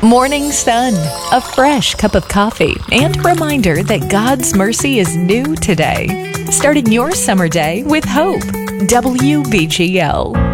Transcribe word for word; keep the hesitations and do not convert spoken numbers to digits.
Morning sun, a fresh cup of coffee, and a reminder that God's mercy is new today. Starting your summer day with hope. W B G L.